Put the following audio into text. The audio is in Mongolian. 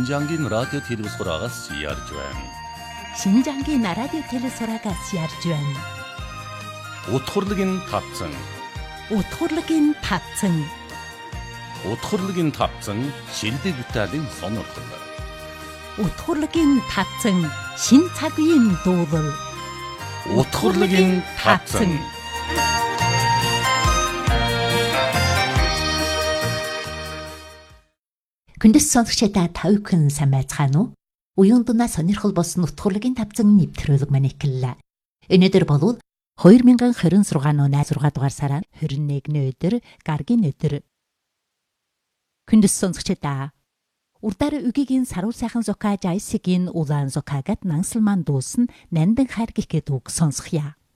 신장긴 라디오 телевизорагаас ярьж байна. 신장긴 라디오 телевизорагаас ярьж байна. Утгурлыгийн тавцан. Утгурлыгийн тавцан. Утгурлыгийн тавцан шилдэг бүтээлийн сонирхол. Утгурлыгийн тавцан шин цаг үеийн дуулал. Утгурлыгийн тавцан. Күндэс сонсогчдаа тав хүн сайн байцгаана уу? Уян дунаа сонирхол болсон утгурлыгийн тавцан нэвтрүүлэг маань эхэллээ. Өнөөдөр бол 2026 оны 6 дугаар сарын 21-ний өдөр гаргийн өдөр. Күндэс сонсогчдаа урдаар үгийн саруул сайхан зокааж айсгийн улаан зокаагад нансал маань дуусан нандан хайр гэхэд үг сонсхъя.